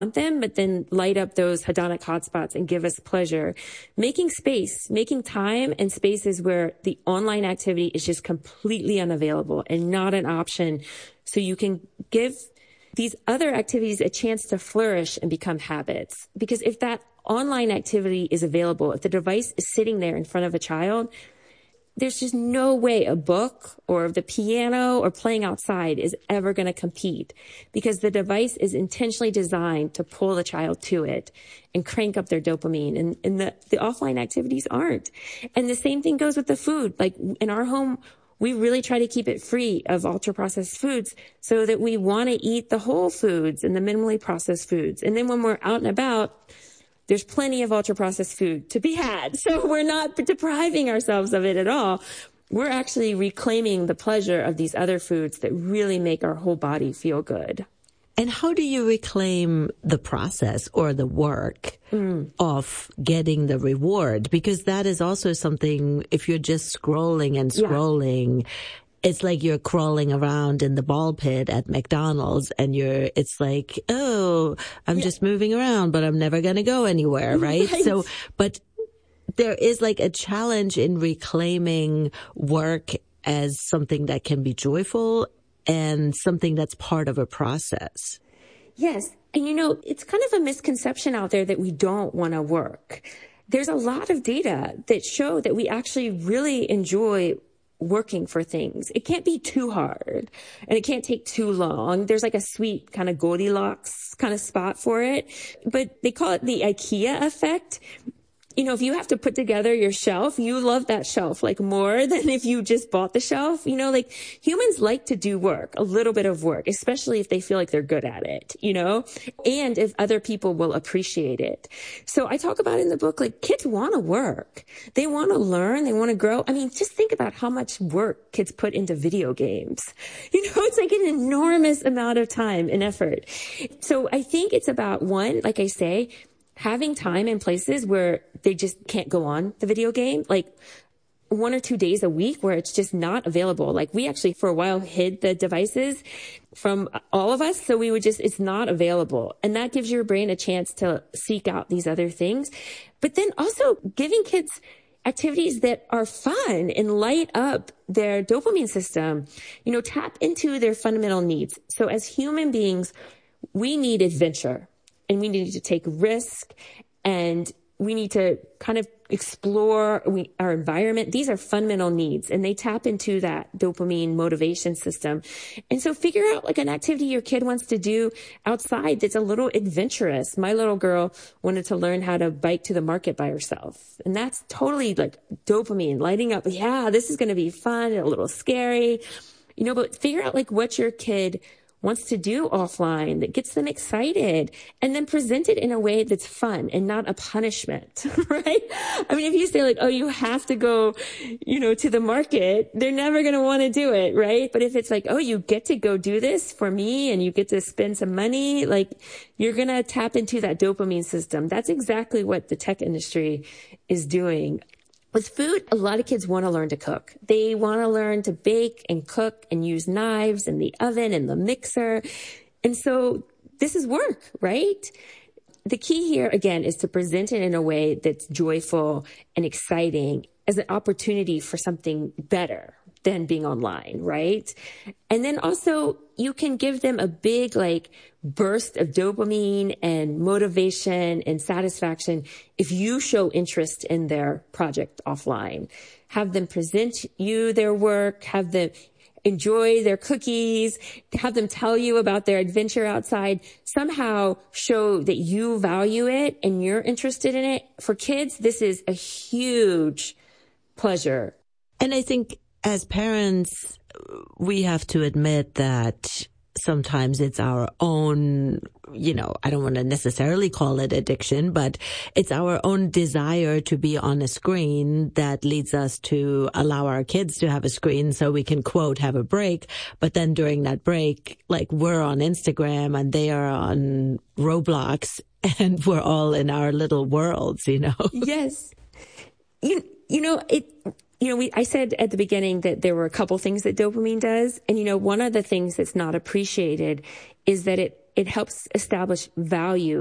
them, but then light up those hedonic hotspots and give us pleasure. Making space, making time and spaces where the online activity is just completely unavailable and not an option. So you can give these other activities a chance to flourish and become habits. Because if that online activity is available, if the device is sitting there in front of a child, there's just no way a book or the piano or playing outside is ever going to compete, because the device is intentionally designed to pull the child to it and crank up their dopamine, and the offline activities aren't. And the same thing goes with the food. Like in our home, we really try to keep it free of ultra processed foods so that we want to eat the whole foods and the minimally processed foods. And then when we're out and about, there's plenty of ultra-processed food to be had. So we're not depriving ourselves of it at all. We're actually reclaiming the pleasure of these other foods that really make our whole body feel good. And how do you reclaim the process or the work of getting the reward? Because that is also something, if you're just scrolling and scrolling, it's like you're crawling around in the ball pit at McDonald's and it's like, oh, I'm just moving around, but I'm never going to go anywhere, right? So, but there is like a challenge in reclaiming work as something that can be joyful and something that's part of a process. Yes. And it's kind of a misconception out there that we don't want to work. There's a lot of data that show that we actually really enjoy working for things. It can't be too hard and it can't take too long. There's like a sweet kind of Goldilocks kind of spot for it, but they call it the IKEA effect. If you have to put together your shelf, you love that shelf like more than if you just bought the shelf. Like humans like to do work, a little bit of work, especially if they feel like they're good at it, and if other people will appreciate it. So I talk about in the book, like kids want to work. They want to learn. They want to grow. I mean, just think about how much work kids put into video games. It's like an enormous amount of time and effort. So I think it's about one, like I say, having time in places where they just can't go on the video game, like 1 or 2 days a week where it's just not available. Like we actually for a while hid the devices from all of us. So we would it's not available. And that gives your brain a chance to seek out these other things. But then also giving kids activities that are fun and light up their dopamine system, tap into their fundamental needs. So as human beings, we need adventure. And we need to take risk, and we need to kind of explore our environment. These are fundamental needs, and they tap into that dopamine motivation system. And so figure out like an activity your kid wants to do outside that's a little adventurous. My little girl wanted to learn how to bike to the market by herself. And that's totally like dopamine lighting up. Yeah, this is going to be fun and a little scary, but figure out like what your kid wants to do offline that gets them excited, and then present it in a way that's fun and not a punishment, right? I mean, if you say like, oh, you have to go, to the market, they're never going to want to do it, right? But if it's like, oh, you get to go do this for me and you get to spend some money, like you're going to tap into that dopamine system. That's exactly what the tech industry is doing. With food, a lot of kids want to learn to cook. They want to learn to bake and cook and use knives and the oven and the mixer. And so this is work, right? The key here, again, is to present it in a way that's joyful and exciting as an opportunity for something better than being online, right? And then also you can give them a big burst of dopamine and motivation and satisfaction if you show interest in their project offline. Have them present you their work, have them enjoy their cookies, have them tell you about their adventure outside, somehow show that you value it and you're interested in it. For kids, this is a huge pleasure. And I think as parents, we have to admit that sometimes it's our own, I don't want to necessarily call it addiction, but it's our own desire to be on a screen that leads us to allow our kids to have a screen so we can, quote, have a break. But then during that break, like we're on Instagram and they are on Roblox and we're all in our little worlds, Yes. I said at the beginning that there were a couple things that dopamine does. And, one of the things that's not appreciated is that it it helps establish value